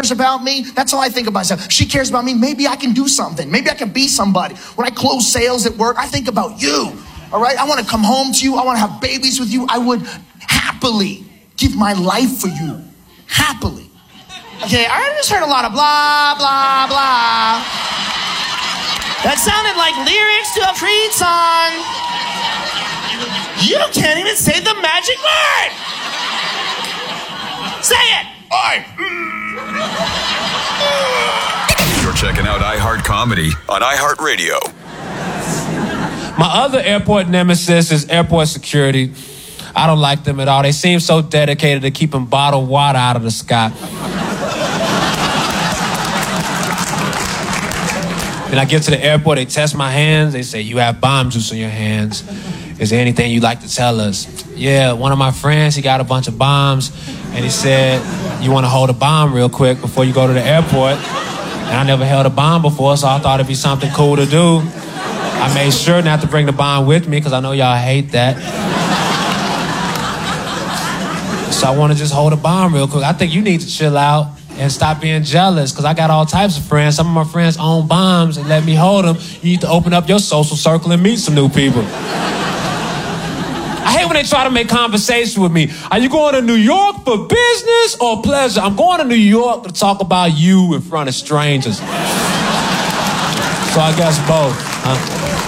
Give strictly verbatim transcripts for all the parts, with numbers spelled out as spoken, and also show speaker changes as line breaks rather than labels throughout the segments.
cares about me. That's all I think about myself. She cares about me. Maybe I can do something. Maybe I can be somebody. When I close sales at work, I think about you. All right? I want to come home to you. I want to have babies with you. I would happily give my life for you. Happily. Okay, I just heard a lot of blah, blah, blah. That sounded like lyrics to a Creed song. You can't even say the magic word. Say it. I.
You're checking out iHeart Comedy on iHeartRadio.
My other airport nemesis is airport security. I don't like them at all. They seem so dedicated to keeping bottled water out of the sky. When I get to the airport, they test my hands. They say, you have bomb juice on your hands. Is there anything you'd like to tell us? Yeah, one of my friends, he got a bunch of bombs. And he said, you want to hold a bomb real quick before you go to the airport? And I never held a bomb before, so I thought it'd be something cool to do. I made sure not to bring the bomb with me because I know y'all hate that. So I want to just hold a bomb real quick. I think you need to chill out and stop being jealous because I got all types of friends. Some of my friends own bombs and let me hold them. You need to open up your social circle and meet some new people. I hate when they try to make conversation with me. Are you going to New York for business or pleasure? I'm going to New York to talk about you in front of strangers. So I guess both. Huh?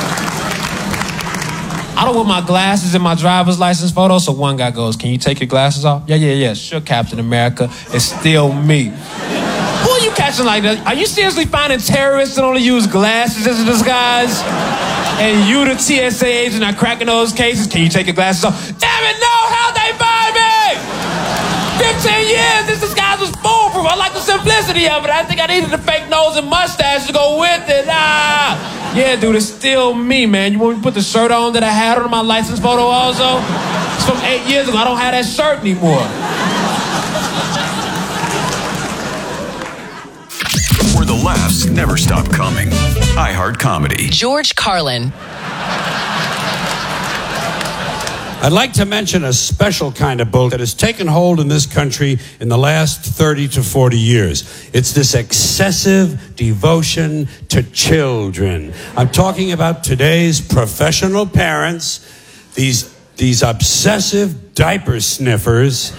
I don't wear my glasses in my driver's license photo, so one guy goes, can you take your glasses off? Yeah, yeah, yeah, sure, Captain America. It's still me. Who are you catching like that? Are you seriously finding terrorists that only use glasses as a disguise? And you, the T S A agent, are cracking those cases? Can you take your glasses off? Damn it, no! How'd they find me? fifteen years, this disguise was foolproof. I like the simplicity of it. I think I needed the fake nose and mustache to go with it. Ah! Yeah, dude, it's still me, man. You want me to put the shirt on that I had on my license photo also? It's from eight years ago. I don't have that shirt anymore.
Where the laughs never stop coming. iHeart Comedy.
George Carlin.
I'd like to mention a special kind of bull that has taken hold in this country in the last thirty to forty years. It's this excessive devotion to children. I'm talking about today's professional parents, these, these obsessive diaper sniffers.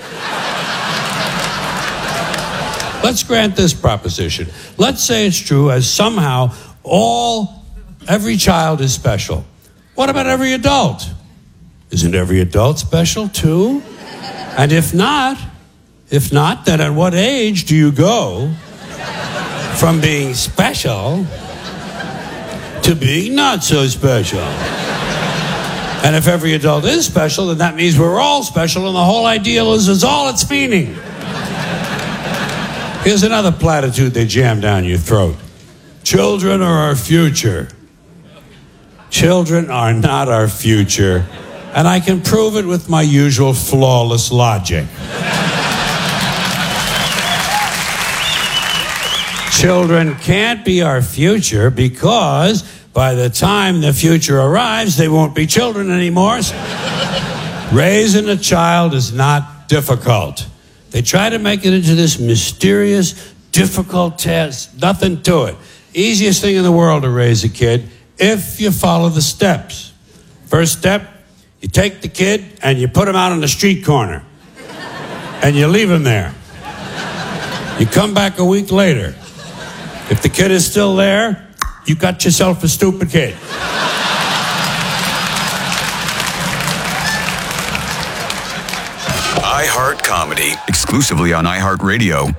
Let's grant this proposition. Let's say it's true as somehow all, every child is special. What about every adult? Isn't every adult special too? And if not, if not, then at what age do you go from being special to being not so special? And if every adult is special, then that means we're all special and the whole ideal is, is all its meaning. Here's another platitude they jam down your throat. Children are our future. Children are not our future. And I can prove it with my usual flawless logic. Children can't be our future because by the time the future arrives, they won't be children anymore. Raising a child is not difficult. They try to make it into this mysterious, difficult test. Nothing to it. Easiest thing in the world to raise a kid if you follow the steps. First step, you take the kid and you put him out on the street corner. And you leave him there. You come back a week later. If the kid is still there, you got yourself a stupid kid.
iHeart Comedy, exclusively on iHeartRadio.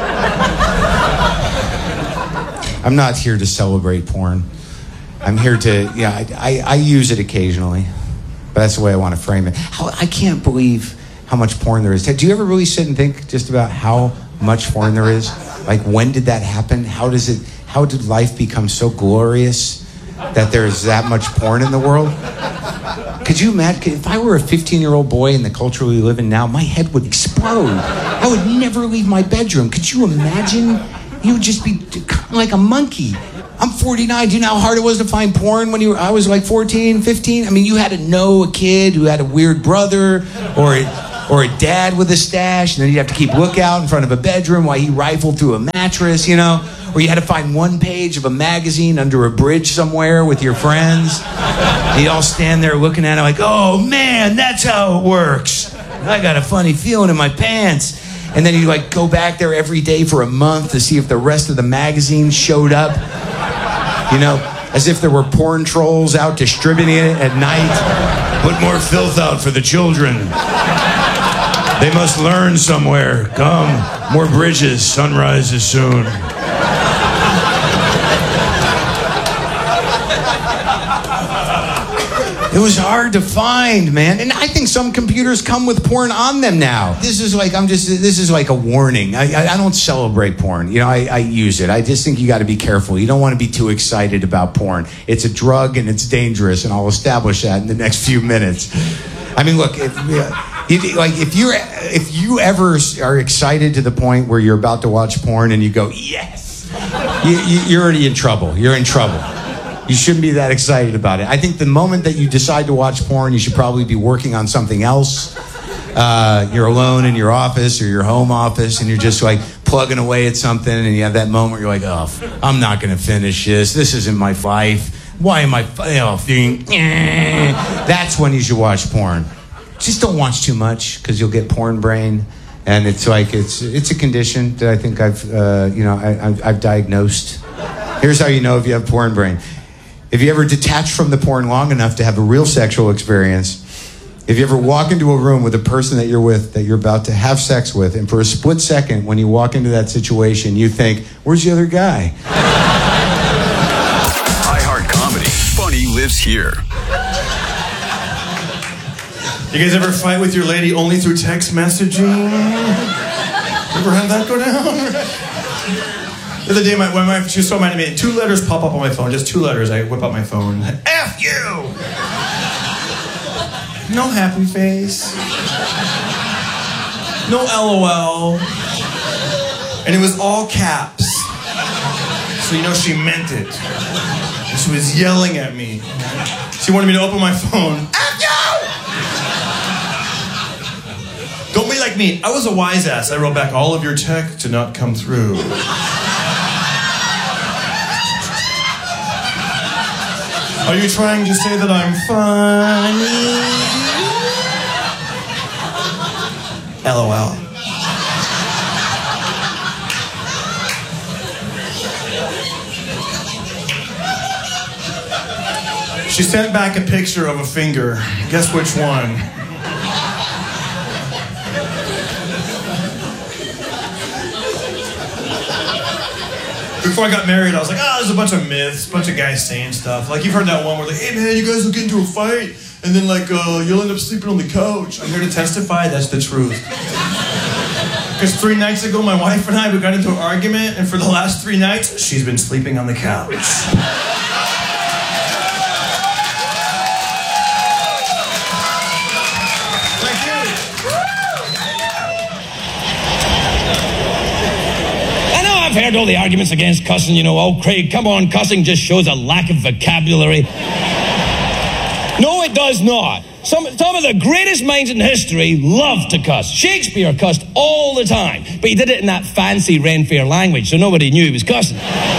I'm not here to celebrate porn. I'm here to, yeah, I, I, I use it occasionally. But that's the way I want to frame it. How, I can't believe how much porn there is. Do you ever really sit and think just about how much porn there is? Like, when did that happen? How does it, how did life become so glorious that there's that much porn in the world? Could you imagine, if I were a fifteen-year-old boy in the culture we live in now, my head would explode. I would never leave my bedroom. Could you imagine? You would just be like a monkey. I'm forty-nine. Do you know how hard it was to find porn when you were, I was like fourteen, fifteen? I mean, you had to know a kid who had a weird brother or Or a dad with a stash, and then you'd have to keep lookout in front of a bedroom while he rifled through a mattress, you know? Or you had to find one page of a magazine under a bridge somewhere with your friends. And you'd all stand there looking at it like, oh man, that's how it works. I got a funny feeling in my pants. And then you like go back there every day for a month to see if the rest of the magazine showed up. You know, as if there were porn trolls out distributing it at night. Put more filth out for the children. They must learn somewhere. Come, more bridges. Sunrise is soon. It was hard to find, man. And I think some computers come with porn on them now. This is like, I'm just, this is like a warning. I, I, I don't celebrate porn. You know, I, I use it. I just think you got to be careful. You don't want to be too excited about porn. It's a drug and it's dangerous, and I'll establish that in the next few minutes. I mean, look, if, if, like if you're, if you ever are excited to the point where you're about to watch porn and you go, yes, you, you, you're already in trouble. You're in trouble. You shouldn't be that excited about it. I think the moment that you decide to watch porn, you should probably be working on something else. Uh, you're alone in your office or your home office, and you're just like plugging away at something, and you have that moment where you're like, oh, I'm not going to finish this. This isn't my life. Why am I, oh, thinking, eh. That's when you should watch porn. Just don't watch too much, because you'll get porn brain. And it's like, it's it's a condition that I think I've, uh, you know, I, I've, I've diagnosed. Here's how you know if you have porn brain. If you ever detach from the porn long enough to have a real sexual experience, if you ever walk into a room with a person that you're with, that you're about to have sex with, and for a split second when you walk into that situation, you think, where's the other guy?
iHeart Comedy. Funny lives here.
You guys ever fight with your lady only through text messaging? Ever had that go down? The other day, my, my wife, she was so mad at me. Two letters pop up on my phone, just two letters. I whip out my phone. F you! No happy face. No LOL. And it was all caps. So you know she meant it. And she was yelling at me. She wanted me to open my phone. F you! Don't be like me. I was a wise ass. I wrote back, all of your text did not come through. Are you trying to say that I'm funny? LOL. She sent back a picture of a finger. Guess which one? Before I got married, I was like, oh, there's a bunch of myths, a bunch of guys saying stuff. Like, you've heard that one where like, hey man, you guys will get into a fight, and then like, uh, you'll end up sleeping on the couch. I'm here to testify that's the truth. Because three nights ago, my wife and I, we got into an argument, and for the last three nights, she's been sleeping on the couch.
I've heard all the arguments against cussing, you know, oh, Craig, come on, cussing just shows a lack of vocabulary. No, it does not. Some, some of the greatest minds in history love to cuss. Shakespeare cussed all the time, but he did it in that fancy Renfair language, so nobody knew he was cussing.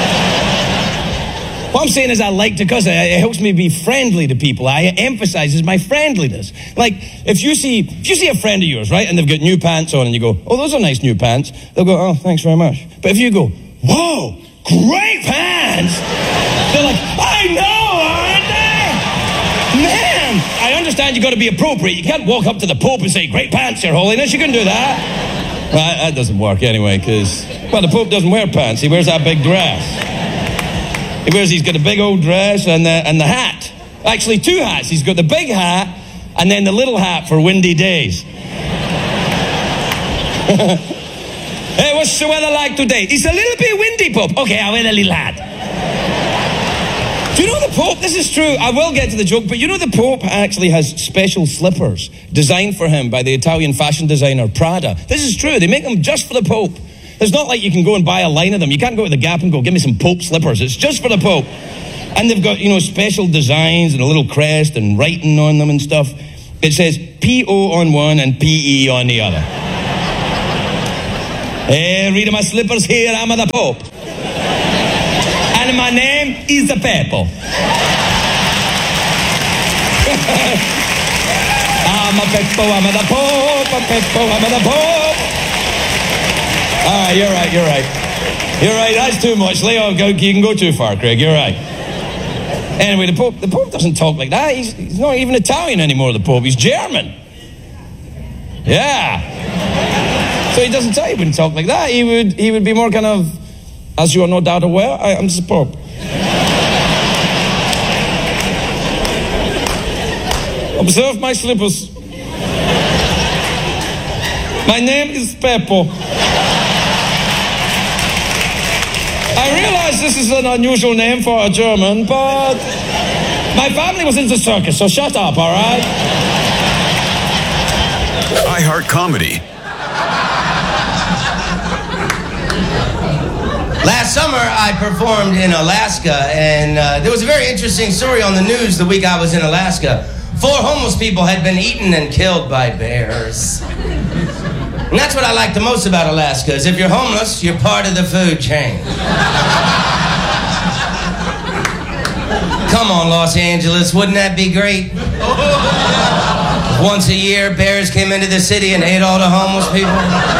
What I'm saying is I like to cuss. It helps me be friendly to people. It emphasizes my friendliness. Like, if you see if you see a friend of yours, right, and they've got new pants on, and you go, oh, those are nice new pants, they'll go, oh, thanks very much. But if you go, whoa, great pants, they're like, I know, aren't they? Man, I understand you've got to be appropriate. You can't walk up to the Pope and say, great pants, Your Holiness. You couldn't do that. Well, that doesn't work anyway, because, well, the Pope doesn't wear pants. He wears that big dress. He wears, he's got a big old dress and the, and the hat. Actually, two hats. He's got the big hat and then the little hat for windy days. Hey, what's the weather like today? It's a little bit windy, Pope. Okay, I'll wear the little hat. Do you know the Pope? This is true. I will get to the joke, but you know the Pope actually has special slippers designed for him by the Italian fashion designer Prada. This is true. They make them just for the Pope. It's not like you can go and buy a line of them. You can't go to the Gap and go, give me some Pope slippers. It's just for the Pope. And they've got, you know, special designs and a little crest and writing on them and stuff. It says P O on one and P E on the other. Hey, read my slippers here, I'm the Pope. And my name is the Peppo. I'm a Peppo, I'm the Pope, a Peppo, I'm the Pope. All right, you're right, you're right. You're right, that's too much. Leo, go, you can go too far, Craig, you're right. Anyway, the Pope, the Pope doesn't talk like that. He's, he's not even Italian anymore, the Pope. He's German. Yeah. So he doesn't tell you he wouldn't talk like that. He would, he would be more kind of, as you are no doubt aware, I am the Pope. Observe my slippers. My name is Peppo. I realize this is an unusual name for a German, but my family was in the circus, so shut up, all right?
iHeart Comedy.
Last summer, I performed in Alaska, and uh, there was a very interesting story on the news the week I was in Alaska. Four homeless people had been eaten and killed by bears. And that's what I like the most about Alaska, is if you're homeless, you're part of the food chain. Come on, Los Angeles, wouldn't that be great? Once a year, bears came into the city and ate all the homeless people.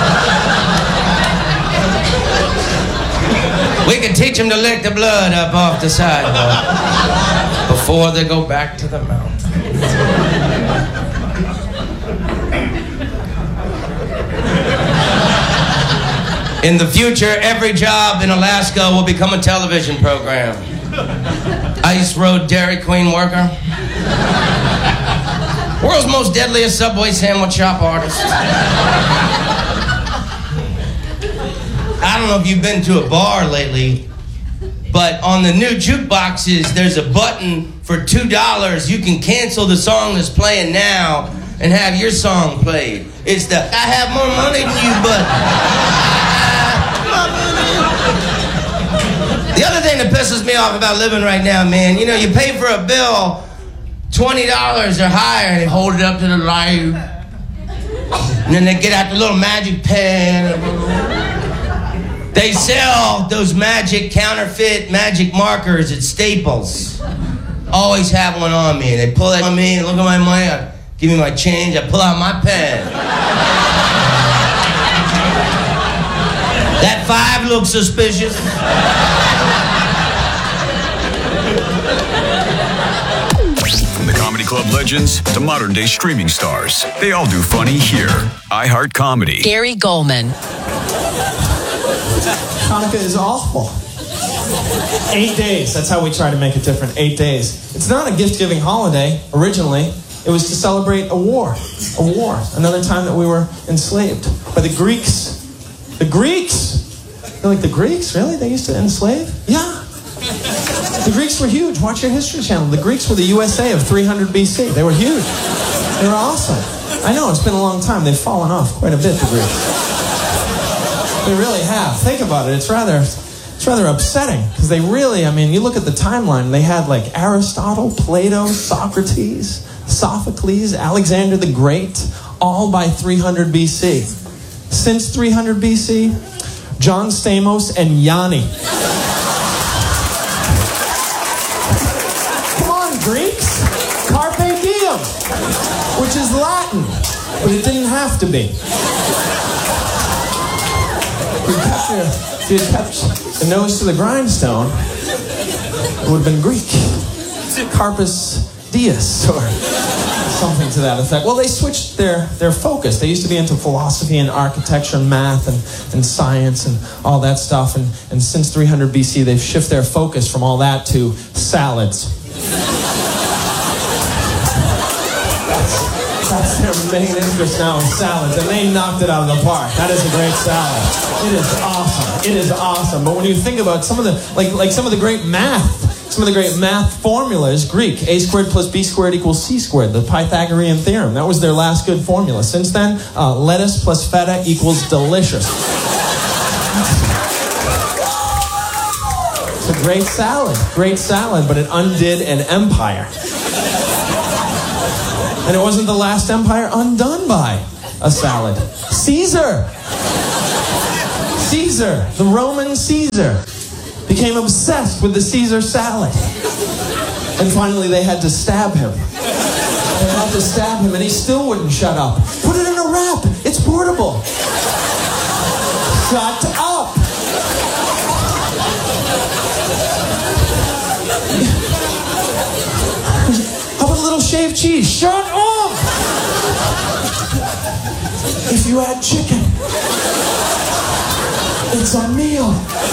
We could teach them to lick the blood up off the sidewalk before they go back to the mountain. In the future, every job in Alaska will become a television program. Ice Road Dairy Queen worker. World's most deadliest Subway sandwich shop artist. I don't know if you've been to a bar lately, but on the new jukeboxes, there's a button for two dollars. You can cancel the song that's playing now and have your song played. It's the, I have more money than you, but... The other thing that pisses me off about living right now, man, you know, you pay for a bill twenty dollars or higher and they hold it up to the light. And then they get out the little magic pen. They sell those magic counterfeit magic markers at Staples. Always have one on me. And they pull it on me and look at my money. I give me my change. I pull out my pen. That five looks suspicious.
From the Comedy Club legends to modern day streaming stars, they all do funny here. iHeart Comedy.
Gary Goldman.
Hanukkah is awful. Eight days. That's how we try to make it different. Eight days. It's not a gift-giving holiday, originally. It was to celebrate a war. A war. Another time that we were enslaved by the Greeks. The Greeks! You're like, the Greeks? Really? They used to enslave? Yeah. The Greeks were huge. Watch your History Channel. The Greeks were the U S A of three hundred B C. They were huge. They were awesome. I know, it's been a long time. They've fallen off quite a bit, the Greeks. They really have. Think about it. It's rather, it's rather upsetting. Because they really, I mean, you look at the timeline. They had like Aristotle, Plato, Socrates, Sophocles, Alexander the Great, all by three hundred B C. Since three hundred B C, John Stamos and Yanni. Come on, Greeks. Carpe diem. Which is Latin. But it didn't have to be. If you kept, your, if you kept the nose to the grindstone, it would have been Greek. Carpus Dies, or something to that effect. Well, they switched their, their focus. They used to be into philosophy and architecture and math and, and science and all that stuff. And, and since three hundred B C, they've shifted their focus from all that to salads. That's their main interest now in salads, and they knocked it out of the park. That is a great salad. It is awesome. It is awesome. But when you think about some of the, like, like some of the great math, some of the great math formulas, Greek, a squared plus b squared equals c squared, the Pythagorean theorem. That was their last good formula. Since then, uh, lettuce plus feta equals delicious. It's a great salad. Great salad, but it undid an empire. And it wasn't the last empire undone by a salad. Caesar! Caesar, the Roman Caesar, became obsessed with the Caesar salad. And finally they had to stab him. They had to stab him and he still wouldn't shut up. Put it in a wrap, it's portable. Shut up! How about a little shaved cheese? Shut up! If you add chicken, it's a meal.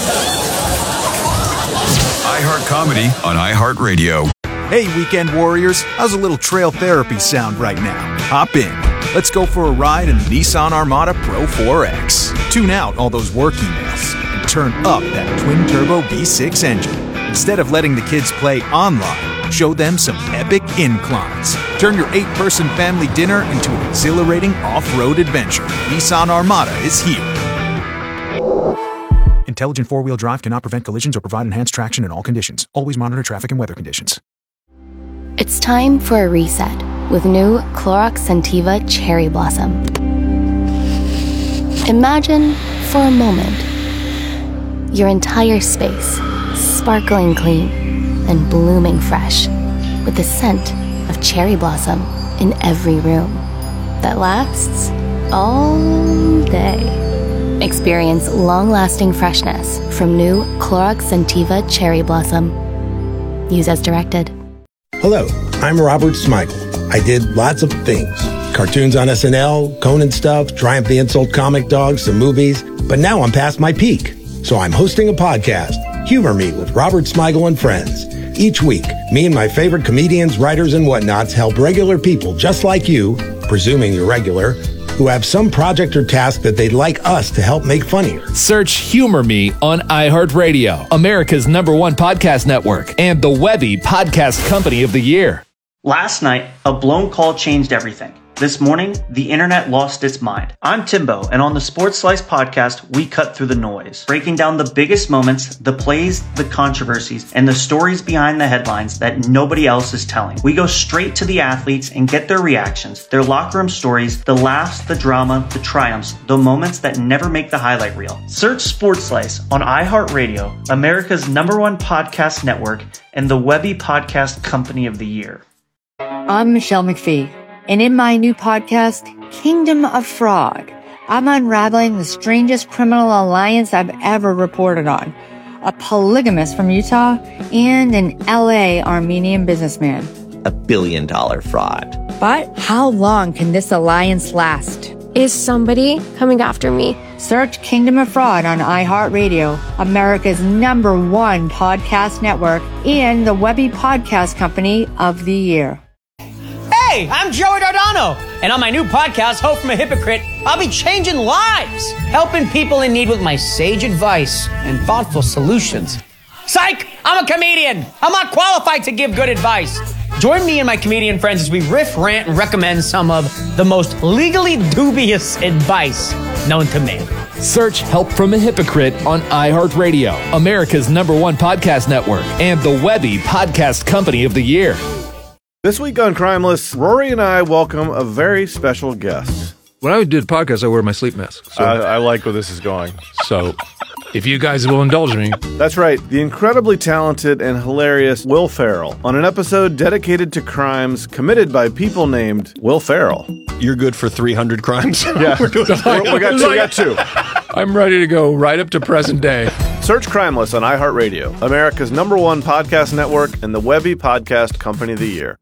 iHeart Comedy on iHeartRadio.
Hey, weekend warriors, how's a little trail therapy sound right now? Hop in. Let's go for a ride in the Nissan Armada Pro four X. Tune out all those work emails and turn up that twin-turbo V six engine. Instead of letting the kids play online, show them some epic inclines. Turn your eight-person family dinner into an exhilarating off-road adventure. Nissan Armada is here. Intelligent four-wheel drive cannot prevent collisions or provide enhanced traction in all conditions. Always monitor traffic and weather conditions.
It's time for a reset with new Clorox Scentiva Cherry Blossom. Imagine, for a moment, your entire space sparkling clean and blooming fresh with the scent of cherry blossom in every room that lasts all day. Experience long-lasting freshness from new Clorox Scentiva Cherry Blossom. Use as directed.
Hello, I'm Robert Smigel. I did lots of things. Cartoons on S N L, Conan stuff, Triumph the Insult Comic Dogs, some movies. But now I'm past my peak. So I'm hosting a podcast, Humor Me with Robert Smigel and Friends. Each week, me and my favorite comedians, writers, and whatnots help regular people just like you, presuming you're regular, who have some project or task that they'd like us to help make funnier.
Search Humor Me on iHeartRadio, America's number one podcast network, and the Webby Podcast Company of the Year.
Last night, a blown call changed everything. This morning, the internet lost its mind. I'm Timbo, and on the Sports Slice podcast, we cut through the noise, breaking down the biggest moments, the plays, the controversies, and the stories behind the headlines that nobody else is telling. We go straight to the athletes and get their reactions, their locker room stories, the laughs, the drama, the triumphs, the moments that never make the highlight reel. Search Sports Slice on iHeartRadio, America's number one podcast network, and the Webby Podcast Company of the Year.
I'm Michelle McPhee. And in my new podcast, Kingdom of Fraud, I'm unraveling the strangest criminal alliance I've ever reported on. A polygamist from Utah and an L A Armenian businessman.
A billion dollar fraud.
But how long can this alliance last?
Is somebody coming after me?
Search Kingdom of Fraud on iHeartRadio, America's number one podcast network, and the Webby Podcast Company of the Year.
Hey, I'm Joey Dardano, and on my new podcast, Hope from a Hypocrite, I'll be changing lives, helping people in need with my sage advice and thoughtful solutions. Psych! I'm a comedian. I'm not qualified to give good advice. Join me and my comedian friends as we riff, rant, and recommend some of the most legally dubious advice known to man.
Search Help from a Hypocrite on iHeartRadio, America's number one podcast network, and the Webby Podcast Company of the Year.
This week on Crimeless, Rory and I welcome a very special guest.
When I do the podcast, I wear my sleep mask. So.
I, I like where this is going.
So, if you guys will indulge me.
That's right, the incredibly talented and hilarious Will Ferrell on an episode dedicated to crimes committed by people named Will Ferrell.
You're good for three hundred crimes?
Yeah, We're doing We're, we got two. We got two.
I'm ready to go right up to present day.
Search Crimeless on iHeartRadio, America's number one podcast network, and the Webby Podcast Company of the Year.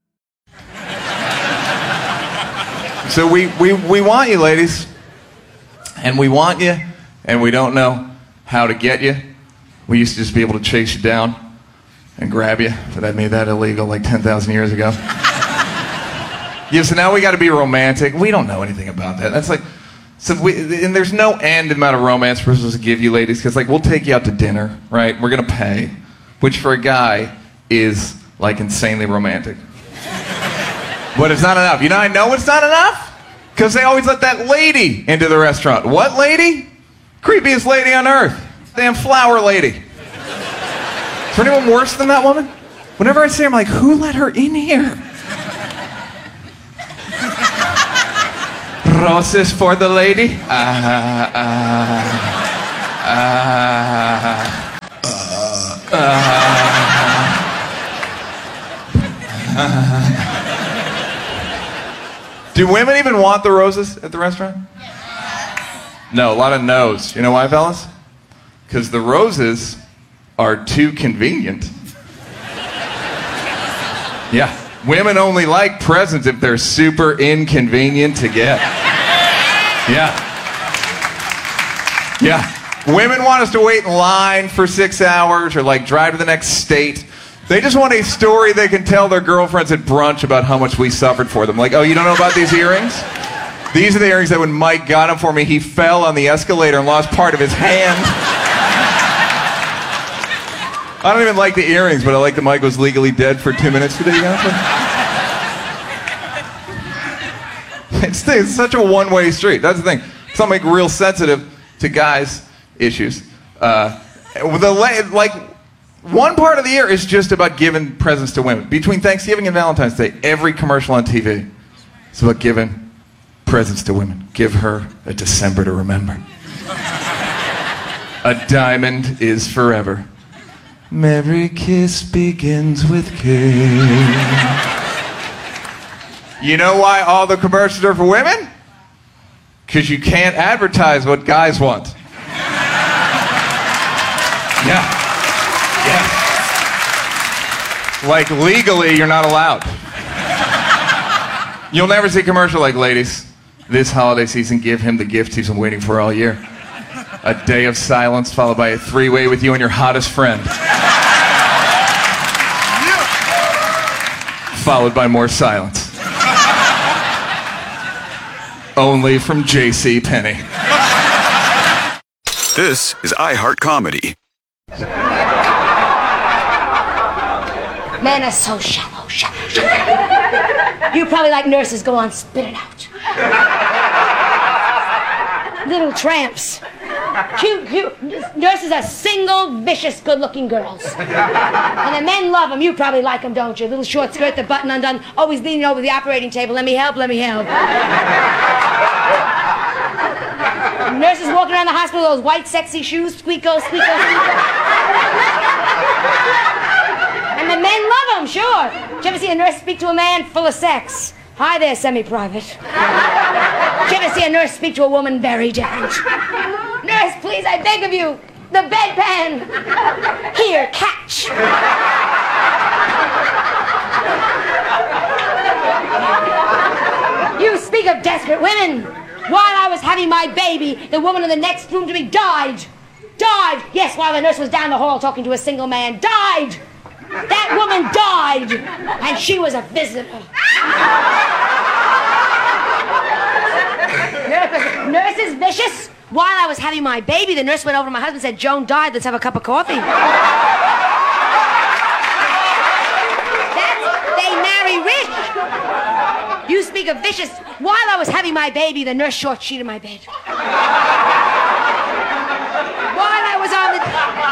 So we, we, we want you, ladies, and we want you, and we don't know how to get you. We used to just be able to chase you down and grab you, but I made that illegal like ten thousand years ago. Yeah, so now we got to be romantic. We don't know anything about that. That's like, so we, and there's no end amount of romance we're supposed to give you, ladies, because like we'll take you out to dinner, right? We're gonna pay, which for a guy is like insanely romantic. But it's not enough. You know, I know it's not enough because they always let that lady into the restaurant. What lady? Creepiest lady on earth. Damn flower lady. Is there anyone worse than that woman? Whenever I see her, I'm like, who let her in here? Roses for the lady. Uh, uh, uh, uh, Do women even want the roses at the restaurant? No, a lot of no's. You know why, fellas? Because the roses are too convenient. Yeah. Women only like presents if they're super inconvenient to get. Yeah. Yeah. Women want us to wait in line for six hours or like drive to the next state. They just want a story they can tell their girlfriends at brunch about how much we suffered for them. Like, oh, you don't know about these earrings? These are the earrings that when Mike got them for me, he fell on the escalator and lost part of his hand. I don't even like the earrings, but I like that Mike was legally dead for two minutes today. It's, it's such a one-way street. That's the thing. Some make real sensitive to guys' issues. Uh, the like one part of the year is just about giving presents to women. Between Thanksgiving and Valentine's Day, every commercial on T V is about giving presents to women. Give her a December to remember. A diamond is forever. Every kiss begins with kiss. You know why all the commercials are for women? Because you can't advertise what guys want. Yeah. Yeah. Like legally, you're not allowed. You'll never see a commercial like, ladies, this holiday season, give him the gift he's been waiting for all year. A day of silence followed by a three-way with you and your hottest friend. Followed by more silence. Only from J C Penney.
This is iHeart Comedy.
Men are so shallow, shallow, shallow. You probably like nurses. Go on, spit it out. Little tramps. Cute, cute. Nurses are single, vicious, good-looking girls. And the men love them. You probably like them, don't you? Little short skirt, the button undone, always leaning over the operating table. Let me help, let me help. Nurses walking around the hospital with those white, sexy shoes. Squeako, squeako, squeako. And the men love them, sure. Did you ever see a nurse speak to a man full of sex? Hi there, semi-private. Did you ever see a nurse speak to a woman very different? Nurse, please, I beg of you, the bedpan. Here, catch. You speak of desperate women. While I was having my baby, the woman in the next room to me died. Died. Yes, while the nurse was down the hall talking to a single man. Died. That woman died. And she was a visitor. Nurse is vicious. While I was having my baby, the nurse went over to my husband and said, Joan died, let's have a cup of coffee. That's, they marry rich. You speak of vicious. While I was having my baby, the nurse short sheeted my bed. While I was on the...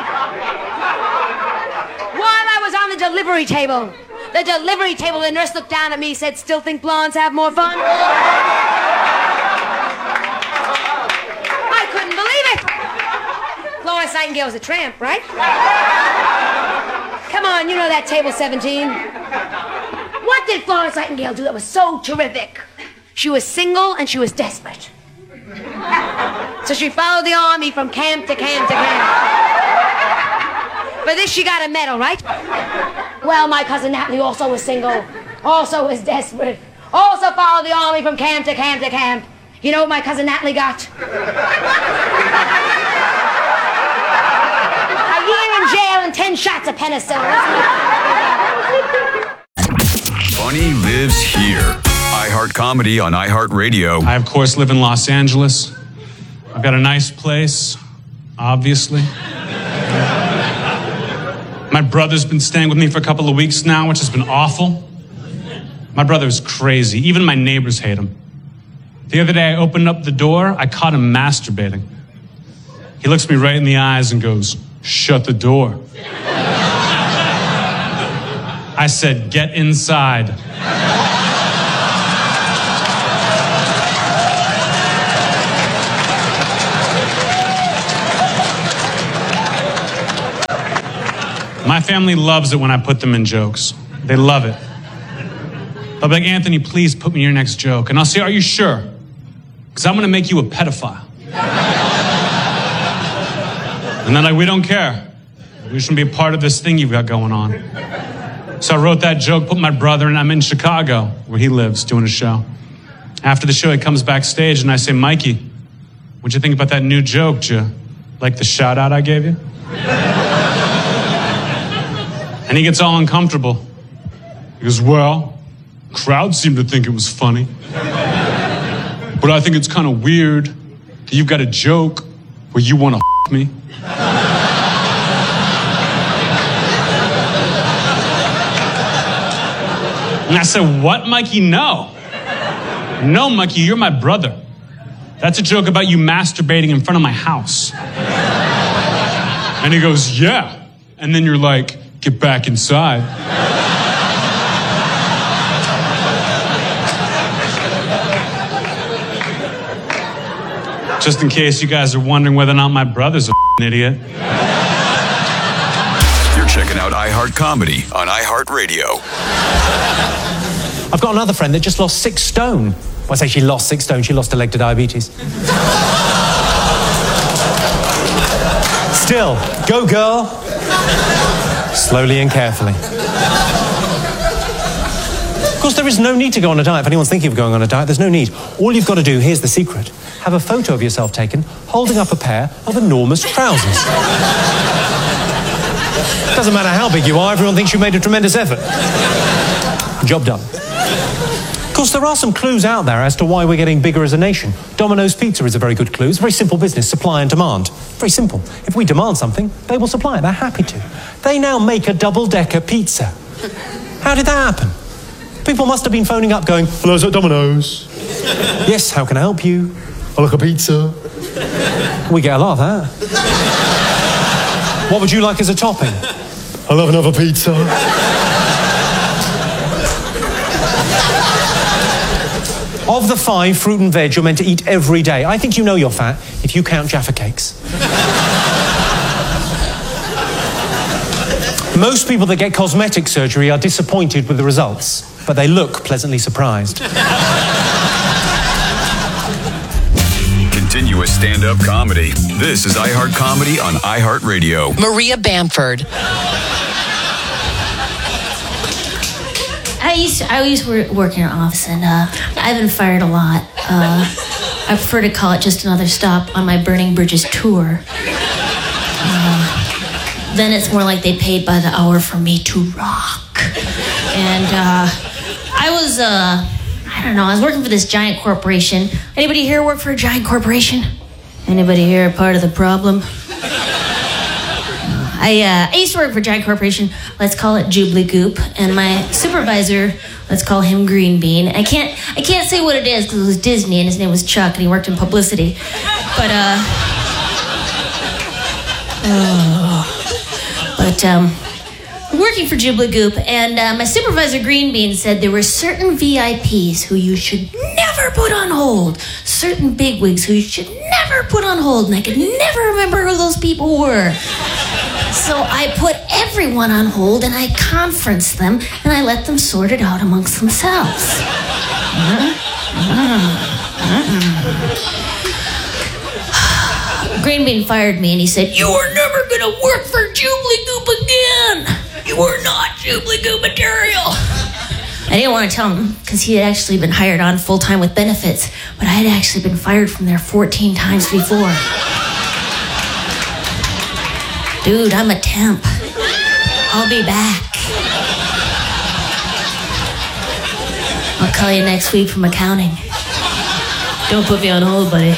While I was on the delivery table, the delivery table, the nurse looked down at me and said, still think blondes have more fun? Florence Nightingale was a tramp, right? Come on, you know that table seventeen. What did Florence Nightingale do that was so terrific? She was single and she was desperate. So she followed the army from camp to camp to camp. For this she got a medal, right? Well, my cousin Natalie also was single, also was desperate, also followed the army from camp to camp to camp. You know what my cousin Natalie got? A year in jail and ten shots of penicillin.
Funny lives here. iHeart Comedy on iHeartRadio.
I, of course, live in Los Angeles. I've got a nice place, obviously. My brother's been staying with me for a couple of weeks now, which has been awful. My brother is crazy. Even my neighbors hate him. The other day, I opened up the door. I caught him masturbating. He looks me right in the eyes and goes, "Shut the door." I said, "Get inside." My family loves it when I put them in jokes. They love it. They'll be like, Anthony, please put me in your next joke. And I'll say, are you sure? Because I'm going to make you a pedophile. And they're like, we don't care. We shouldn't be a part of this thing you've got going on. So I wrote that joke, put my brother, and I'm in Chicago, where he lives, doing a show. After the show, he comes backstage, and I say, Mikey, what'd you think about that new joke? Did you like the shout-out I gave you? And he gets all uncomfortable. He goes, well, crowd seemed to think it was funny. But I think it's kind of weird that you've got a joke where you want to f*** me. And I said, what, Mikey? No. No, Mikey, you're my brother. That's a joke about you masturbating in front of my house. And he goes, yeah. And then you're like, get back inside. Just in case you guys are wondering whether or not my brother's a f***ing idiot.
You're checking out iHeart Comedy on iHeartRadio.
I've got another friend that just lost six stone. Well, I say she lost six stone, she lost a leg to diabetes. Still, go girl. Slowly and carefully. Of course, there is no need to go on a diet. If anyone's thinking of going on a diet, there's no need. All you've got to do, here's the secret, have a photo of yourself taken holding up a pair of enormous trousers. Doesn't matter how big you are, everyone thinks you made a tremendous effort. Job done. Of course, there are some clues out there as to why we're getting bigger as a nation. Domino's Pizza is a very good clue. It's a very simple business, supply and demand. Very simple. If we demand something, they will supply it. They're happy to. They now make a double-decker pizza. How did that happen? People must have been phoning up going, hello, is that Domino's? Yes, how can I help you? I like a pizza. We get a lot of that. What would you like as a topping? I'll have another pizza. Of the five fruit and veg you're meant to eat every day, I think you know you're fat if you count Jaffa cakes. Most people that get cosmetic surgery are disappointed with the results, but they look pleasantly surprised.
Continuous stand-up comedy. This is iHeart Comedy on iHeartRadio.
Maria Bamford.
I used to, I used to work in an office, and uh, I've been fired a lot. Uh, I prefer to call it just another stop on my Burning Bridges tour. Uh, then it's more like they paid by the hour for me to rock. And uh, I was, uh, I don't know, I was working for this giant corporation. Anybody here work for a giant corporation? Anybody here a part of the problem? I, uh, I used to work for a giant corporation, let's call it Jubilee Goop, and my supervisor, let's call him Green Bean. I can't I can't say what it is because it was Disney and his name was Chuck and he worked in publicity. But, uh... Oh, but, um... working for Jubilee Goop, and uh, my supervisor Green Bean said there were certain V I Ps who you should never put on hold. Certain bigwigs who you should never put on hold, and I could never remember who those people were. So I put everyone on hold, and I conferenced them, and I let them sort it out amongst themselves. Uh-huh. Uh-huh. Green Bean fired me, and he said, you are never going to work for Jubilee Goop again. You are not Jubilee Goop material. I didn't want to tell him because he had actually been hired on full-time with benefits, but I had actually been fired from there fourteen times before. Dude, I'm a temp. I'll be back. I'll call you next week from accounting. Don't put me on hold, buddy.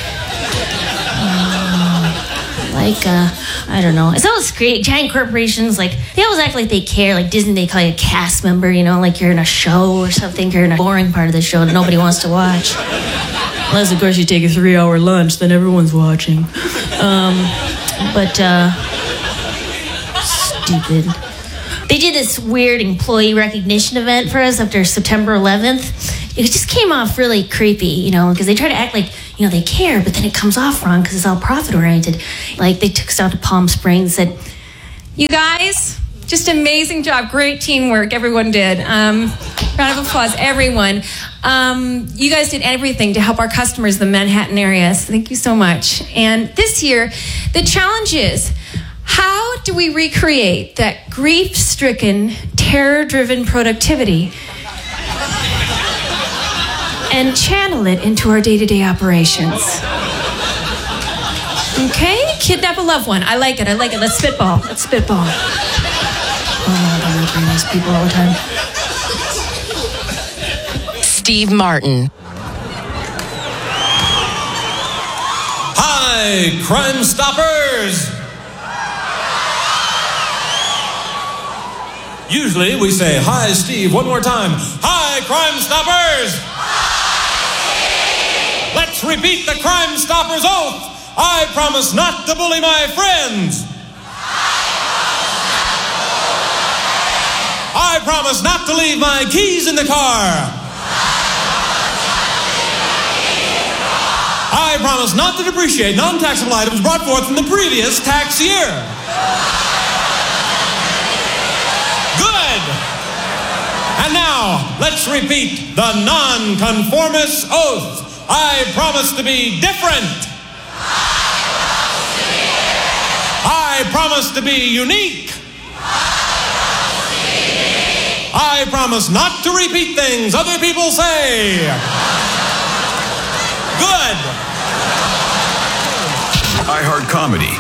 Um, like, uh... I don't know. It's always great. Giant corporations, like, they always act like they care. Like Disney, they call you a cast member, you know, like you're in a show or something. You're in a boring part of the show that nobody wants to watch. Unless, of course, you take a three-hour lunch, then everyone's watching. Um, but, uh, stupid. They did this weird employee recognition event for us after September eleventh. It just came off really creepy, you know, because they try to act like, you know, they care, but then it comes off wrong because it's all profit-oriented. Like, they took us out to Palm Springs and said, you guys,
Just amazing job. Great teamwork everyone did. Um, round of applause, everyone. Um, you guys did everything to help our customers in the Manhattan area. So thank you so much. And this year, the challenge is, how do we recreate that grief-stricken, terror-driven productivity and channel it into our day-to-day operations? Okay? Kidnap a loved one. I like it. I like it. Let's spitball. Let's spitball. Oh, I don't bring these people all the time.
Steve Martin.
Hi, Crime Stoppers! Usually we say, hi, Steve, one more time. Hi, Crime Stoppers! Hi, let's repeat the Crime Stoppers oath. I promise not to bully my friends. I promise not to leave my keys in the car. I promise not to depreciate non-taxable items brought forth from the previous tax year. Good. And now, let's repeat the non-conformist oath. I promise to be different. I promise to be unique. I promise not to repeat things other people say. Good.
iHeart Comedy.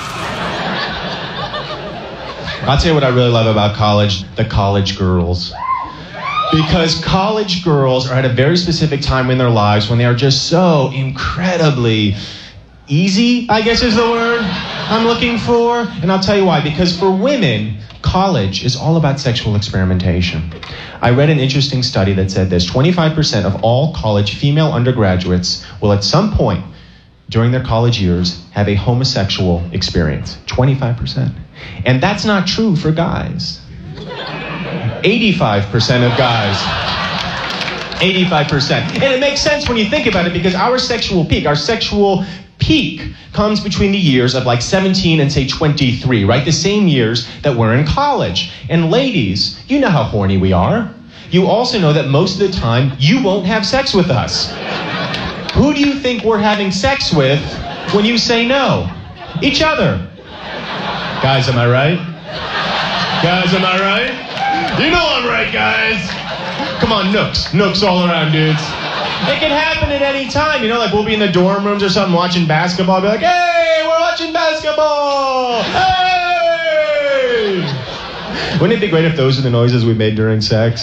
I'll tell you what I really love about college, the college girls. Because college girls are at a very specific time in their lives when they are just so incredibly easy, I guess is the word I'm looking for. And I'll tell you why. Because for women, college is all about sexual experimentation. I read an interesting study that said this: twenty-five percent of all college female undergraduates will at some point during their college years have a homosexual experience. twenty-five percent. And that's not true for guys. eighty-five percent of guys. eighty-five percent. And it makes sense when you think about it, because our sexual peak, our sexual peak comes between the years of like seventeen and say twenty-three, right? The same years that we're in college. And ladies, you know how horny we are. You also know that most of the time you won't have sex with us. Who do you think we're having sex with when you say no? Each other. Guys, am I right? Guys, am I right? You know I'm right, guys. Come on, nooks. Nooks all around, dudes. It can happen at any time. You know, like we'll be in the dorm rooms or something watching basketball. I'll be like, hey, we're watching basketball. Hey! Wouldn't it be great if those are the noises we made during sex?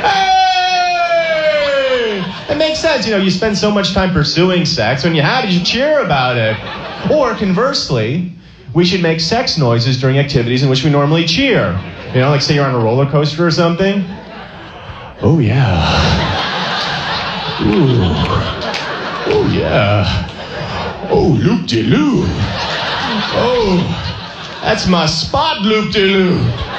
Hey! It makes sense. You know, you spend so much time pursuing sex. When you have it, you cheer about it. Or conversely, we should make sex noises during activities in which we normally cheer. You know, like say you're on a roller coaster or something. Oh, yeah. Ooh. Oh, yeah. Oh, loop-de-loo. Oh, that's my spot, loop-de-loo.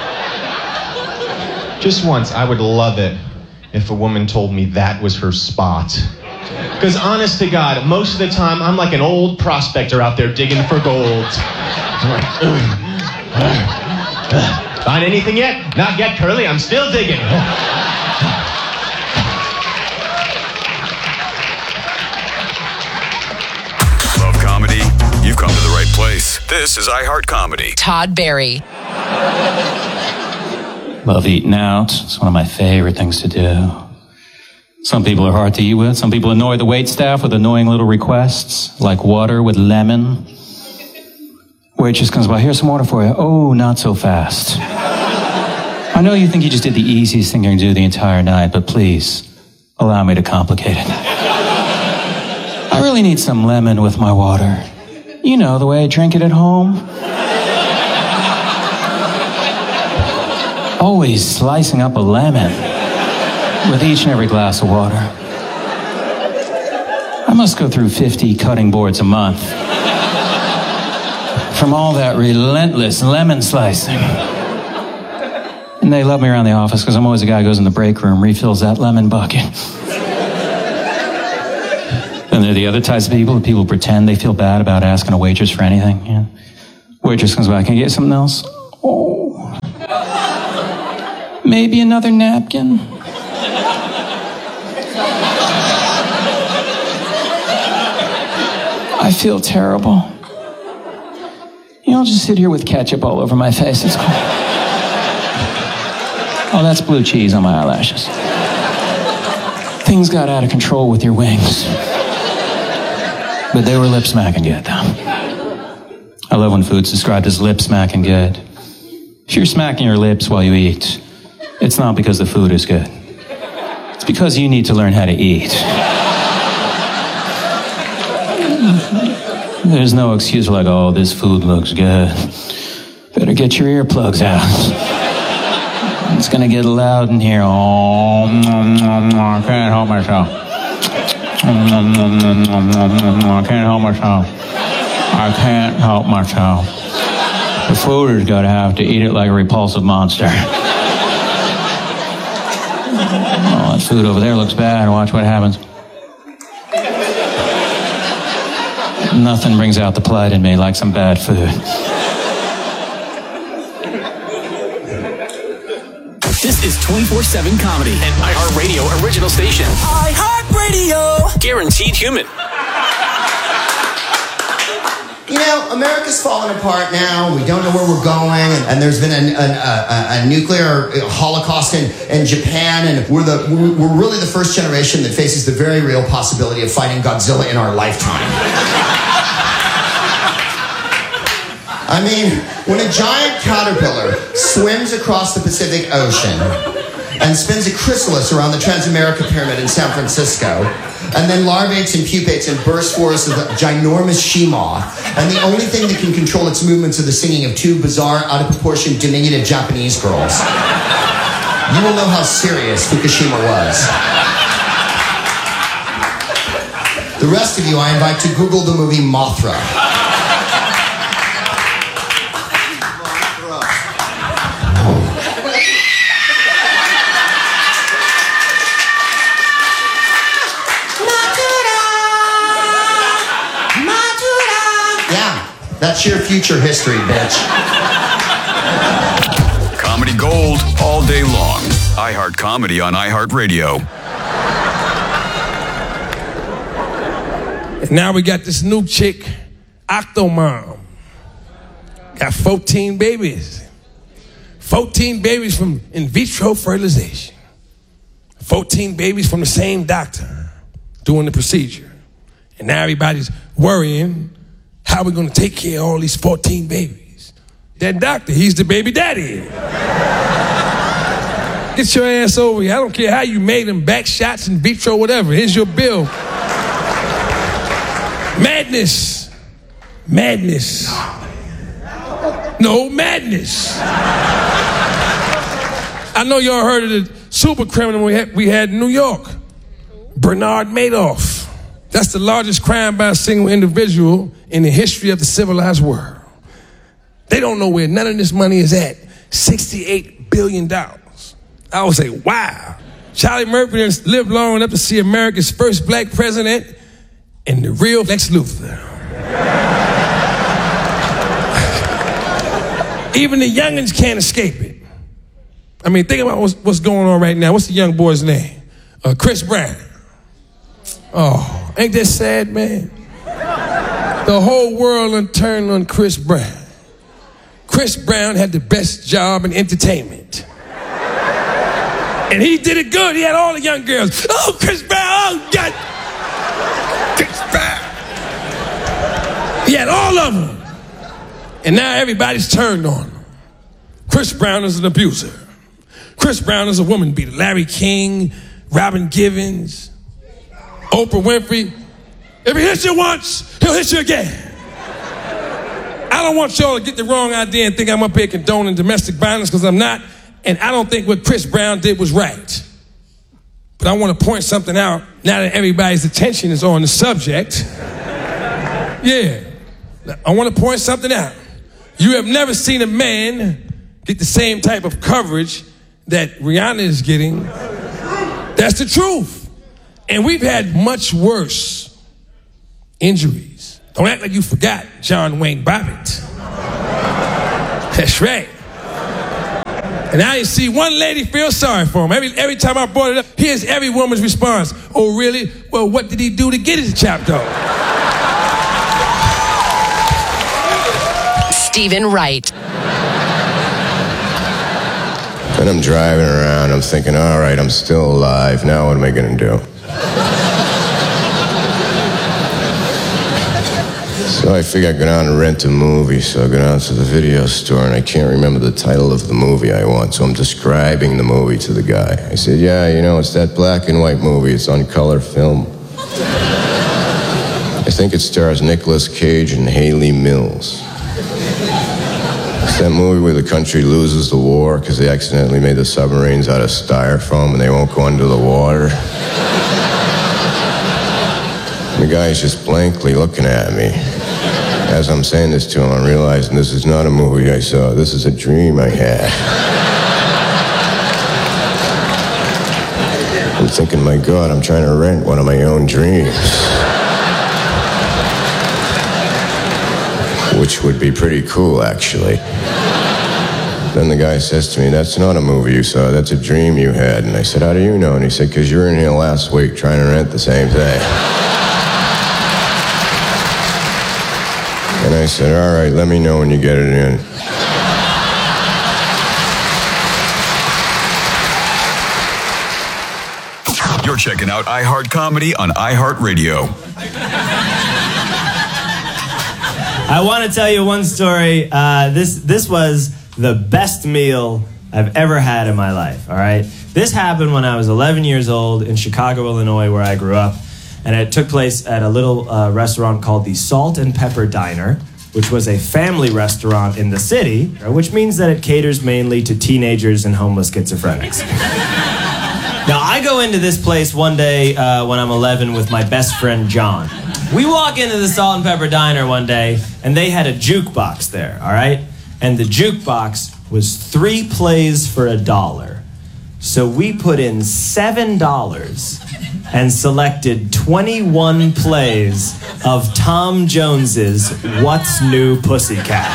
Just once, I would love it if a woman told me that was her spot. Because honest to God, most of the time, I'm like an old prospector out there digging for gold. I'm like, ugh, ugh, ugh. Find anything yet? Not yet, Curly. I'm still digging.
Love comedy? You've come to the right place. This is iHeart Comedy.
Todd Barry.
Love eating out. It's one of my favorite things to do. Some people are hard to eat with. Some people annoy the waitstaff with annoying little requests, like water with lemon. Waitress comes by, here's some water for you. Oh, not so fast. I know you think you just did the easiest thing you can do the entire night, but please, allow me to complicate it. I really need some lemon with my water. You know, the way I drink it at home. Always slicing up a lemon with each and every glass of water. I must go through fifty cutting boards a month from all that relentless lemon slicing. And they love me around the office because I'm always the guy who goes in the break room, refills that lemon bucket. Then there are the other types of people, the people who pretend they feel bad about asking a waitress for anything. Yeah. Waitress comes by, can I get something else? Oh. Maybe another napkin? I feel terrible. You know, I'll just sit here with ketchup all over my face. It's cool. Oh, that's blue cheese on my eyelashes. Things got out of control with your wings. But they were lip smacking good, though. I love when food's described as lip smacking good. If you're smacking your lips while you eat, it's not because the food is good. It's because you need to learn how to eat. There's no excuse like, oh, this food looks good. Better get your earplugs out. It's gonna get loud in here. Oh, I can't help myself. I can't help myself. I can't help myself. The food is gonna have to eat it like a repulsive monster. Oh, that food over there looks bad. Watch what happens. Nothing brings out the pride in me like some bad food.
This is twenty-four seven Comedy, an iHeartRadio original station. iHeartRadio! Guaranteed human.
You know, America's falling apart now. We don't know where we're going. And, and there's been a, a, a, a nuclear holocaust in, in Japan. And we're, the, we're really the first generation that faces the very real possibility of fighting Godzilla in our lifetime. I mean, when a giant caterpillar swims across the Pacific Ocean and spins a chrysalis around the Transamerica Pyramid in San Francisco, and then larvates and pupates and bursts forth as a ginormous she-moth, and the only thing that can control its movements are the singing of two bizarre, out-of-proportion, diminutive Japanese girls, you will know how serious Fukushima was. The rest of you, I invite to Google the movie Mothra. That's your future history, bitch.
Comedy gold all day long. iHeart Comedy on iHeartRadio.
And now we got this new chick, Octomom. Got fourteen babies. fourteen babies from in vitro fertilization. fourteen babies from the same doctor doing the procedure. And now everybody's worrying, how are we going to take care of all these fourteen babies? That doctor, he's the baby daddy. Get your ass over here. I don't care how you made them, back shots, in vitro, whatever. Here's your bill. Madness. Madness. No, madness. I know y'all heard of the super criminal we had, we had in New York. Bernard Madoff. That's the largest crime by a single individual in the history of the civilized world. They don't know where none of this money is at. sixty-eight billion dollars. I would say, wow. Charlie Murphy lived long enough to see America's first black president and the real Lex Luthor. Even the youngins can't escape it. I mean, think about what's, what's going on right now. What's the young boy's name? Uh, Chris Brown. Oh, ain't that sad, man? The whole world turned on Chris Brown. Chris Brown had the best job in entertainment. And he did it good. He had all the young girls. Oh, Chris Brown, oh, God. Chris Brown. He had all of them. And now everybody's turned on him. Chris Brown is an abuser. Chris Brown is a woman beater. Larry King, Robin Givens, Oprah Winfrey. If he hits you once, he'll hit you again. I don't want y'all to get the wrong idea and think I'm up here condoning domestic violence, because I'm not. And I don't think what Chris Brown did was right. But I want to point something out now that everybody's attention is on the subject. Yeah. I want to point something out. You have never seen a man get the same type of coverage that Rihanna is getting. That's the truth. And we've had much worse injuries. Don't act like you forgot John Wayne Bobbitt. That's right. And I didn't see one lady feel sorry for him. Every, every time I brought it up, here's every woman's response. Oh, really? Well, what did he do to get his chopped off?
Stephen Wright.
Then I'm driving around, I'm thinking, all right, I'm still alive. Now what am I going to do? So I figure I'd go down and rent a movie. So I go down to the video store, and I can't remember the title of the movie I want. So I'm describing the movie to the guy. I said, yeah, you know, it's that black and white movie. It's on color film. I think it stars Nicolas Cage and Haley Mills. It's that movie where the country loses the war because they accidentally made the submarines out of styrofoam and they won't go under the water. The guy's just blankly looking at me. As I'm saying this to him, I'm realizing this is not a movie I saw. This is a dream I had. I'm thinking, my God, I'm trying to rent one of my own dreams. Which would be pretty cool, actually. Then the guy says to me, that's not a movie you saw, that's a dream you had. And I said, how do you know? And he said, because you were in here last week trying to rent the same thing. And I said, all right, let me know when you get it in.
You're checking out iHeart Comedy on iHeartRadio.
I want to tell you one story. Uh, this this was the best meal I've ever had in my life, all right? This happened when I was eleven years old in Chicago, Illinois, where I grew up. And it took place at a little uh, restaurant called the Salt and Pepper Diner, which was a family restaurant in the city, which means that it caters mainly to teenagers and homeless schizophrenics. Now, I go into this place one day uh, when I'm eleven with my best friend, John. We walk into the Salt and Pepper Diner one day, and they had a jukebox there, all right? And the jukebox was three plays for a dollar. So we put in seven dollars and selected twenty-one plays of Tom Jones's What's New Pussycat.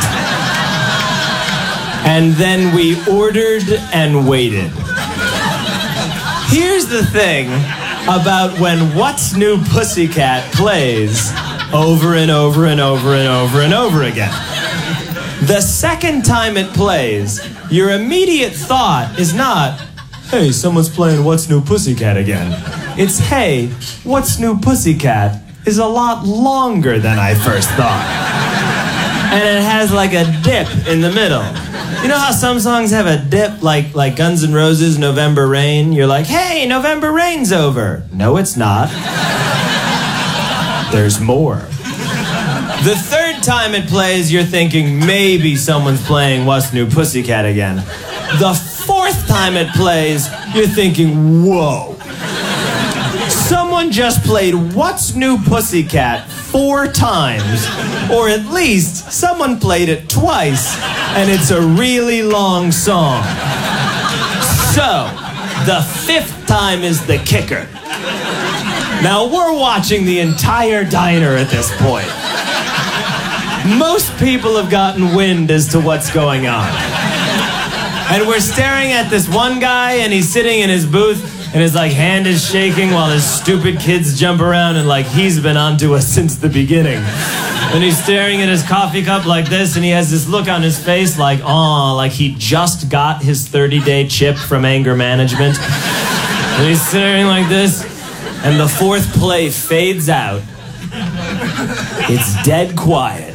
And then we ordered and waited. Here's the thing about when What's New Pussycat plays over and over and over and over and over again. The second time it plays, your immediate thought is not, hey, someone's playing What's New Pussycat again. It's, hey, What's New Pussycat is a lot longer than I first thought. And it has like a dip in the middle. You know how some songs have a dip, like like Guns N' Roses' November Rain? You're like, hey, November Rain's over. No, it's not. There's more. The third time it plays, you're thinking maybe someone's playing What's New Pussycat again. The fourth time it plays, you're thinking, whoa. Someone just played What's New Pussycat four times, or at least someone played it twice, and it's a really long song. So, the fifth time is the kicker. Now, we're watching the entire diner at this point. Most people have gotten wind as to what's going on. And we're staring at this one guy, and he's sitting in his booth, and his like hand is shaking while his stupid kids jump around, and like he's been onto us since the beginning. And he's staring at his coffee cup like this, and he has this look on his face like, aw, like he just got his thirty-day chip from anger management. And he's staring like this, and the fourth play fades out. It's dead quiet.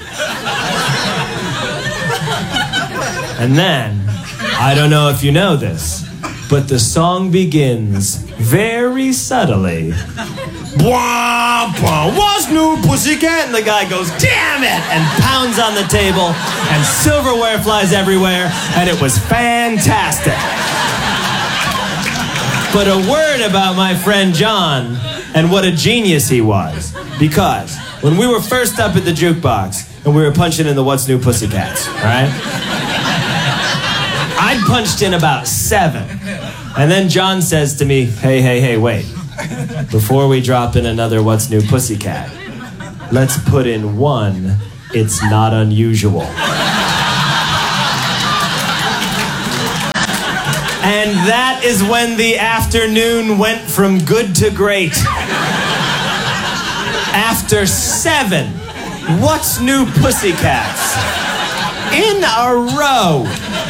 And then, I don't know if you know this, but the song begins very subtly. Bwah, bwah, what's new, pussycat? And the guy goes, damn it! And pounds on the table, and silverware flies everywhere, and it was fantastic. But a word about my friend John, and what a genius he was. Because when we were first up at the jukebox, and we were punching in the What's New Pussycats, right? I'd punched in about seven. And then John says to me, hey, hey, hey, wait. Before we drop in another What's New Pussycat, let's put in one It's Not Unusual. And that is when the afternoon went from good to great. After seven What's New Pussycats in a row,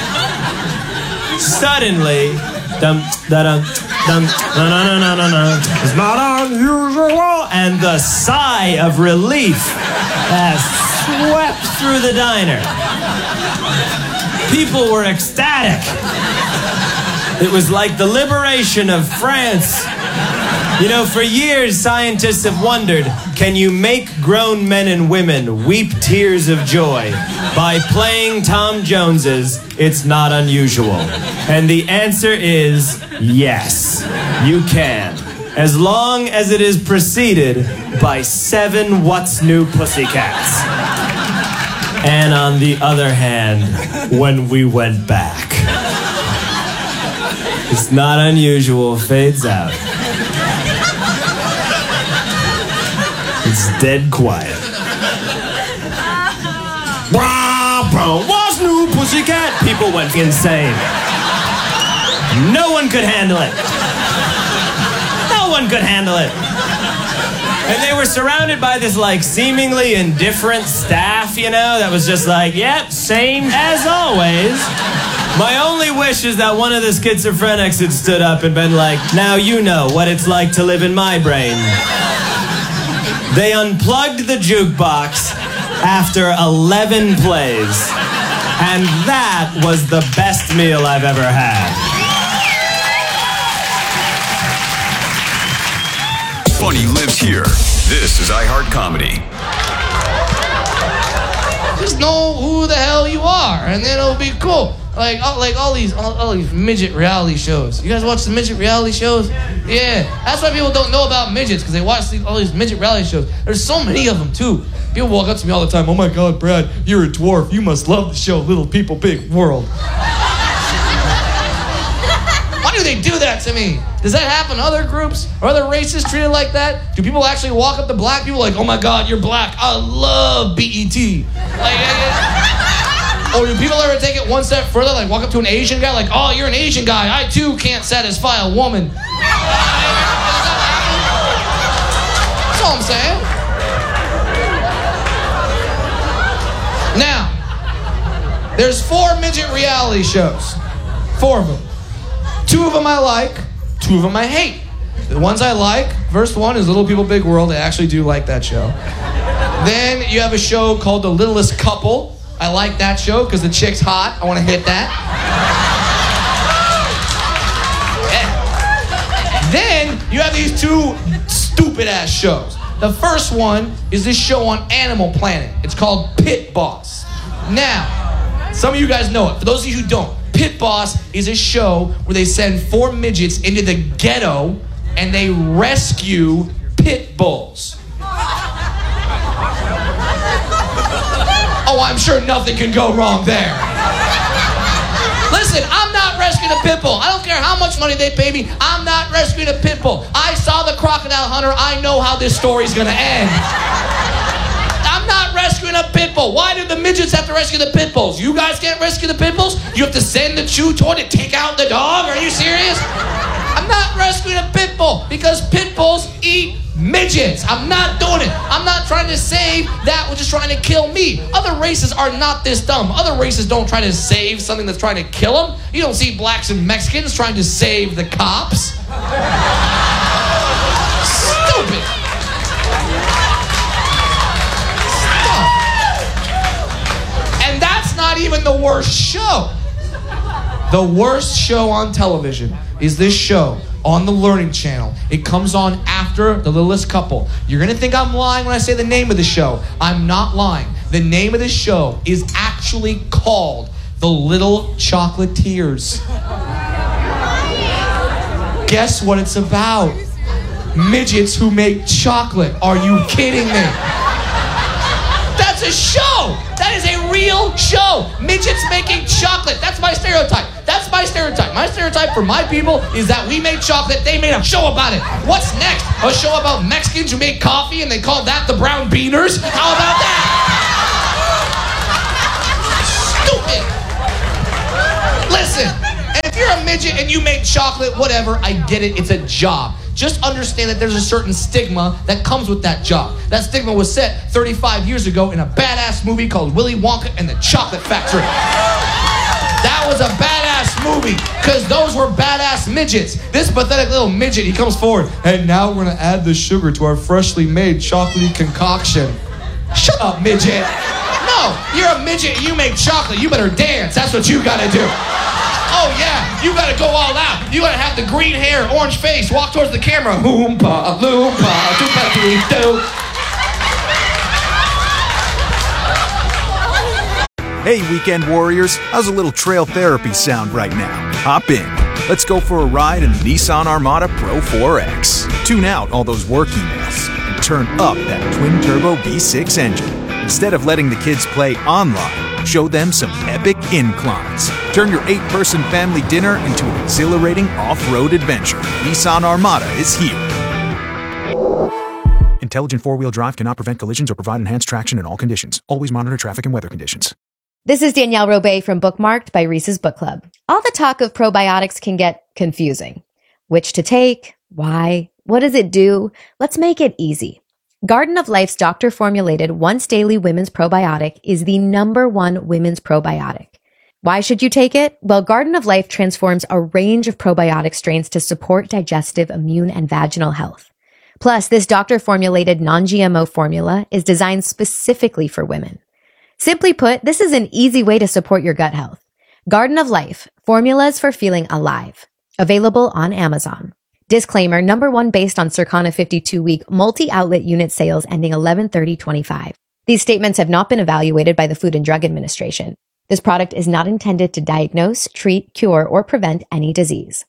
suddenly, dum da dum dum na na na na na, it's not unusual, and the sigh of relief has swept through the diner. People were ecstatic. It was like the liberation of France. You know, for years, scientists have wondered, can you make grown men and women weep tears of joy by playing Tom Jones's It's Not Unusual? And the answer is yes, you can. As long as it is preceded by seven What's New Pussycats. And on the other hand, when we went back, It's Not Unusual fades out. It's dead quiet. What's New Pussycat? People went insane. No one could handle it. No one could handle it. And they were surrounded by this, like, seemingly indifferent staff, you know, that was just like, yep, same as always. My only wish is that one of the schizophrenics had stood up and been like, now you know what it's like to live in my brain. They unplugged the jukebox after eleven plays. And that was the best meal I've ever had.
Funny lives here. This is iHeart Comedy.
Just know who the hell you are, and then it'll be cool. Like, all, like all these, all, all these midget reality shows. You guys watch the midget reality shows? Yeah, that's why people don't know about midgets, because they watch these, all these midget reality shows. There's so many of them too. People walk up to me all the time. Oh my God, Brad, you're a dwarf. You must love the show Little People, Big World. Why do they do that to me? Does that happen to other groups? Are other races treated like that? Do people actually walk up to black people like, oh my God, you're black. I love B E T. Like, or do people ever take it one step further, like walk up to an Asian guy, like, oh, you're an Asian guy. I too can't satisfy a woman. That's all I'm saying. Now, there's four midget reality shows. Four of them. Two of them I like, two of them I hate. The ones I like, first one is Little People, Big World. I actually do like that show. Then you have a show called The Littlest Couple. I like that show because the chick's hot. I want to hit that. Then you have these two stupid ass shows. The first one is this show on Animal Planet. It's called Pit Boss. Now, some of you guys know it. For those of you who don't, Pit Boss is a show where they send four midgets into the ghetto and they rescue pit bulls. Oh, I'm sure nothing can go wrong there. Listen, I'm not rescuing a pit bull. I don't care how much money they pay me. I'm not rescuing a pit bull. I saw The Crocodile Hunter. I know how this story's gonna end. I'm not rescuing a pit bull. Why did the midgets have to rescue the pit bulls? You guys can't rescue the pit bulls? You have to send the chew toy to take out the dog? Are you serious? I'm not rescuing a pit bull because pit bulls eat midgets. I'm not doing it. I'm not trying to save that which is trying to kill me. Other races are not this dumb. Other races don't try to save something that's trying to kill them. You don't see blacks and Mexicans trying to save the cops. Stupid. Stop. And that's not even the worst show. The worst show on television is this show on the Learning Channel. It comes on after The Littlest Couple. You're gonna think I'm lying when I say the name of the show. I'm not lying. The name of this show is actually called The Little Chocolatiers. Guess what it's about? Midgets who make chocolate. Are you kidding me? That's a show! That is a real show! Midgets making chocolate. That's my stereotype. That's my stereotype. My stereotype for my people is that we make chocolate, they made a show about it. What's next? A show about Mexicans who make coffee and they call that the brown beaners? How about that? Stupid. Listen, and If you're a midget and you make chocolate, whatever, I get it. It's a job. Just understand that there's a certain stigma that comes with that job. That stigma was set thirty-five years ago in a badass movie called Willy Wonka and the Chocolate Factory. That was a badass movie, because those were badass midgets. This pathetic little midget, he comes forward, and now we're gonna add the sugar to our freshly made chocolatey concoction. Shut up, midget. No, you're a midget and you make chocolate. You better dance. That's what you gotta do. Oh yeah, you gotta go all out. You gotta have the green hair, orange face, walk towards the camera. Oompa, loompa, doompa-dee-doo.
Hey, weekend warriors, how's a little trail therapy sound right now? Hop in. Let's go for a ride in the Nissan Armada Pro four X. Tune out all those work emails and turn up that twin-turbo V six engine. Instead of letting the kids play online, show them some epic inclines. Turn your eight-person family dinner into an exhilarating off-road adventure. Nissan Armada is here.
Intelligent four-wheel drive cannot prevent collisions or provide enhanced traction in all conditions. Always monitor traffic and weather conditions.
This is Danielle Robay from Bookmarked by Reese's Book Club. All the talk of probiotics can get confusing. Which to take? Why? What does it do? Let's make it easy. Garden of Life's doctor-formulated once-daily women's probiotic is the number one women's probiotic. Why should you take it? Well, Garden of Life transforms a range of probiotic strains to support digestive, immune, and vaginal health. Plus, this doctor-formulated non-G M O formula is designed specifically for women. Simply put, this is an easy way to support your gut health. Garden of Life, formulas for feeling alive. Available on Amazon. Disclaimer, number one based on Circana fifty-two week multi-outlet unit sales ending eleven thirty twenty-five. These statements have not been evaluated by the Food and Drug Administration. This product is not intended to diagnose, treat, cure, or prevent any disease.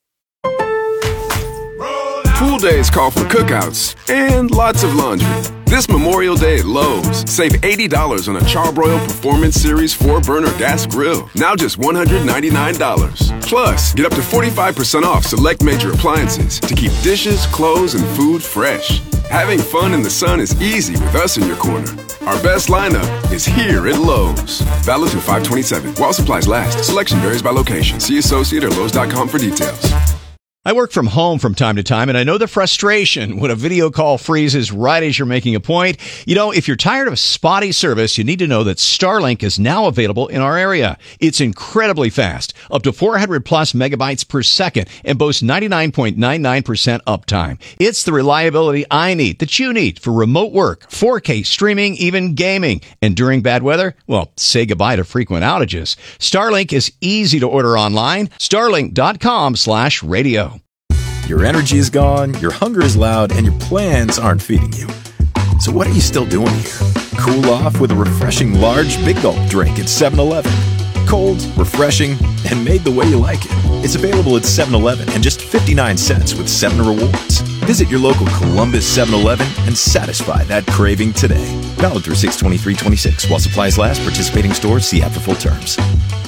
Pool days call for cookouts and lots of laundry. This Memorial Day at Lowe's, save eighty dollars on a Charbroil Performance Series four burner gas grill. Now just one hundred ninety-nine dollars. Plus, get up to forty-five percent off select major appliances to keep dishes, clothes, and food fresh. Having fun in the sun is easy with us in your corner. Our best lineup is here at Lowe's. Valid through five twenty-seven. While supplies last. Selection varies by location. See associate or Lowe's dot com for details.
I work from home from time to time, and I know the frustration when a video call freezes right as you're making a point. You know, if you're tired of spotty service, you need to know that Starlink is now available in our area. It's incredibly fast, up to four hundred plus megabytes per second, and boasts ninety-nine point nine nine percent uptime. It's the reliability I need, that you need, for remote work, four K streaming, even gaming. And during bad weather, well, say goodbye to frequent outages. Starlink is easy to order online. Starlink dot com slash radio.
Your energy is gone, your hunger is loud, and your plans aren't feeding you. So what are you still doing here? Cool off with a refreshing large Big Gulp drink at seven eleven. Cold, refreshing, and made the way you like it. It's available at seven eleven and just fifty-nine cents with seven rewards. Visit your local Columbus seven eleven and satisfy that craving today. Valid through six twenty-three twenty-six. While supplies last, participating stores, see app for full terms.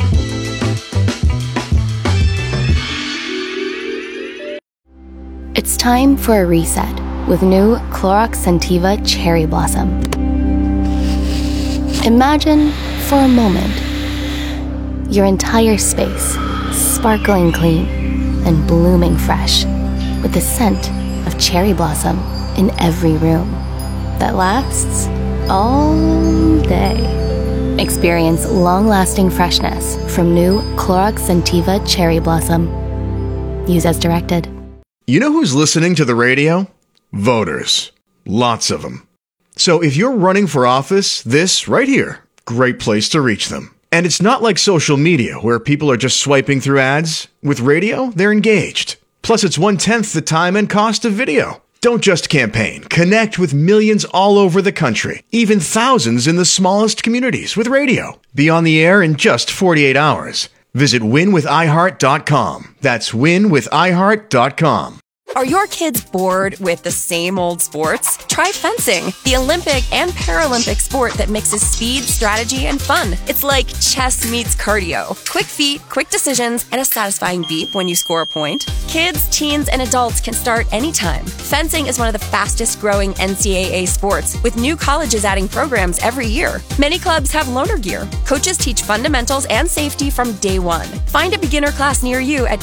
It's time for a reset with new Clorox Scentiva Cherry Blossom. Imagine, for a moment, your entire space sparkling clean and blooming fresh with the scent of cherry blossom in every room that lasts all day. Experience long-lasting freshness from new Clorox Scentiva Cherry Blossom. Use as directed.
You know who's listening to the radio? Voters. Lots of them. So if you're running for office, this right here, great place to reach them. And it's not like social media where people are just swiping through ads. With radio, they're engaged. Plus, it's one-tenth the time and cost of video. Don't just campaign. Connect with millions all over the country, even thousands in the smallest communities with radio. Be on the air in just forty-eight hours. Visit win with i heart dot com. That's win with i heart dot com.
Are your kids bored with the same old sports? Try fencing, the Olympic and Paralympic sport that mixes speed, strategy, and fun. It's like chess meets cardio. Quick feet, quick decisions, and a satisfying beep when you score a point. Kids, teens, and adults can start anytime. Fencing is one of the fastest growing N C double A sports, with new colleges adding programs every year. Many clubs have loaner gear. Coaches teach fundamentals and safety from day one. Find a beginner class near you at